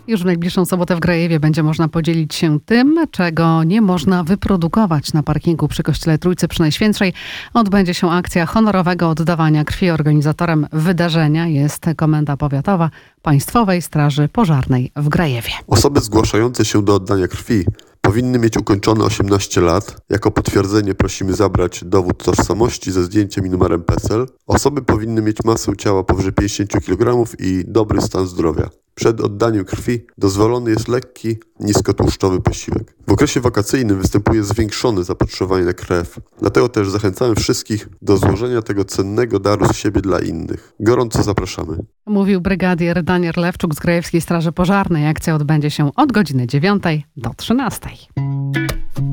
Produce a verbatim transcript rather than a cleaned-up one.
Już w najbliższą sobotę w Grajewie będzie można podzielić się tym, czego nie można wyprodukować na parkingu przy Kościele Trójcy Przenajświętszej. Odbędzie się akcja honorowego oddawania krwi. Organizatorem wydarzenia jest Komenda Powiatowa Państwowej Straży Pożarnej w Grajewie. Osoby zgłaszające się do oddania krwi powinny mieć ukończone osiemnaście lat. Jako potwierdzenie prosimy zabrać dowód tożsamości ze zdjęciem i numerem P E S E L. Osoby powinny mieć masę ciała powyżej pięćdziesiąt kilogramów i dobry stan zdrowia. Przed oddaniem krwi dozwolony jest lekki, niskotłuszczowy posiłek. W okresie wakacyjnym występuje zwiększone zapotrzebowanie na krew. Dlatego też zachęcamy wszystkich do złożenia tego cennego daru z siebie dla innych. Gorąco zapraszamy. Mówił brygadier Daniel Lewczuk z Grajewskiej Straży Pożarnej. Akcja odbędzie się od godziny dziewiątej do trzynastej.